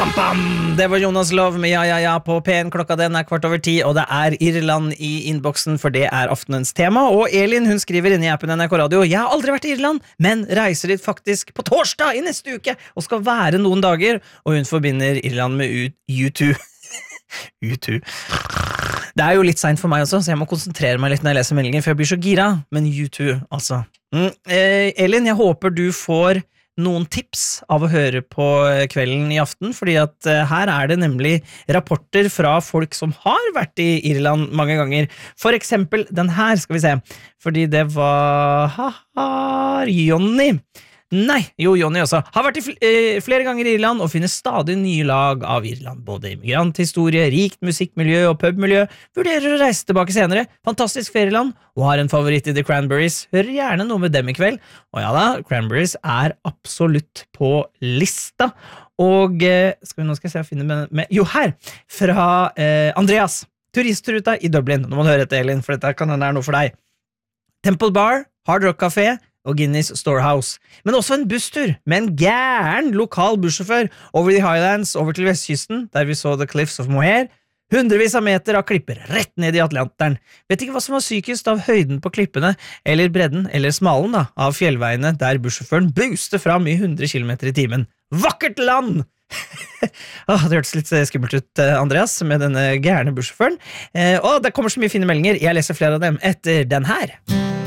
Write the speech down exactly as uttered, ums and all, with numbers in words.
Pam, pam! Det var Jonas Love med Ja, ja, ja på P en. Klokka den er kvart over ti, og det er Irland i innboksen, for det er aftenens tema. Og Elin, hun skriver inne i appen N R K Radio: Jeg har aldri vært i Irland, men reiser dit faktisk på torsdag i neste uke, og skal være noen dager. Og hun forbinder Irland med U to. U to. Det er jo litt sent for meg også, så jeg må konsentrere meg litt når jeg leser meldinger, for jeg blir så gira. Men U to, altså. Mm, eh, Elin, jeg håper du får noen tips av å høre på kvelden i aften, fordi at uh, her er det nemlig rapporter fra folk som har vært i Irland mange ganger. For eksempel den her, skal vi se, fordi det var haha, Jonny. Nei, jo, Jonny også. Har vært i fl eh, flere ganger i Irland og finner stadig nye lag av Irland. Både immigranthistorie, rikt musikkmiljø og pubmiljø. Vurderer å reise tilbake senere. Fantastisk ferieland. Og har en favoritt i The Cranberries. Hører gjerne noe med dem i kveld. Og ja da, Cranberries er absolutt på lista. Og eh, skal vi, nå skal jeg se og finne med, med jo her, fra eh, Andreas. Turistruta i Dublin. Nå må du høre etter, Elin, for dette kan være noe for deg. Temple Bar, Hard Rock Café og Guinness Storehouse, men også en busstur med en gæren lokal bussjåfør over de Highlands, over til vestkysten, der vi så The Cliffs of Moher, hundrevis av meter av klipper rett ned i Atlanteren. Vet ikke hva som var sykest av høyden på klippene, eller bredden, eller smalen da, av fjellveiene der bussjåføren booster fram i hundre kilometer i timen. Vakkert land! oh, det hørtes litt skummelt ut, Andreas, med denne gærne bussjåføren. Eh, og det kommer så mye fine meldinger, jeg leser flere av dem etter den her.